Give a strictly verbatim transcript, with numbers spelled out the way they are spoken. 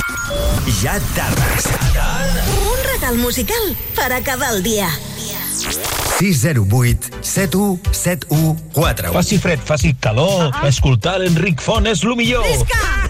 Ja tardes. Un regal musical per acabar el dia. sis zero vuit set u set u quatre u. Faci fred, faci calor, escoltar l'Enric Font és lo millor. Visca!